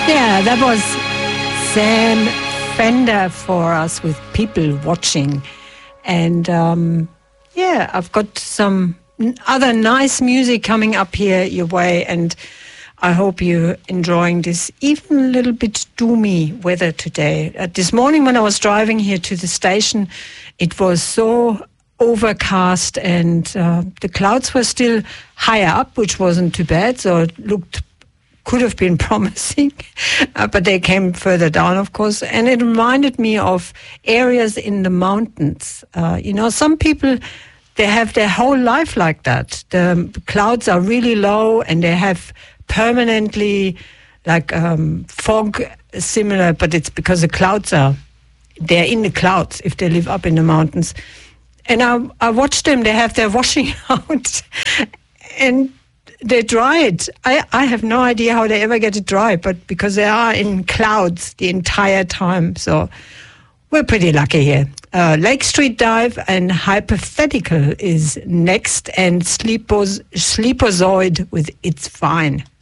Yeah, that was Sam Fender for us with People Watching. And yeah, I've got some other nice music coming up here your way, and I hope you're enjoying this even a little bit doomy weather today. This morning when I was driving here to the station, it was so overcast and the clouds were still higher up, which wasn't too bad, so it could have been promising, but they came further down, of course. And it reminded me of areas in the mountains. Some people, they have their whole life like that. The clouds are really low and they have permanently like fog similar, but it's because the clouds they're in the clouds if they live up in the mountains. And I watch them, they have their washing out and they dry it. I have no idea how they ever get it dry, but because they are in clouds the entire time. So we're pretty lucky here. Lake Street Dive and Hypothetical is next, and Sleepozoid with It's Fine.